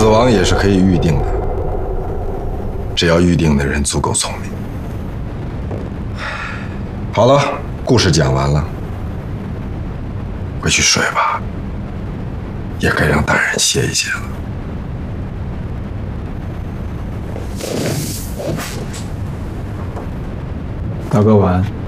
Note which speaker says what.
Speaker 1: 死亡也是可以预定的，只要预定的人足够聪明。好了，故事讲完了，回去睡吧，也该让大人歇一歇了。
Speaker 2: 大哥晚安。